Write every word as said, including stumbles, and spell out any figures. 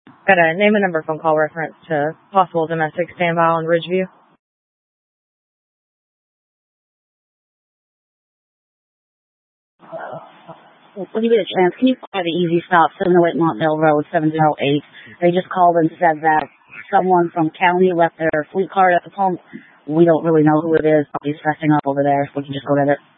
Got a name and number phone call reference to possible domestic standby on Ridgeview. When you get a chance, can you find the Easy Stop, seven oh eight Montvale Road, seven oh eight? They just called and said that someone from county left their fleet card at the pump. We don't really know who it is. He's stressing up over there, so we can just go get it.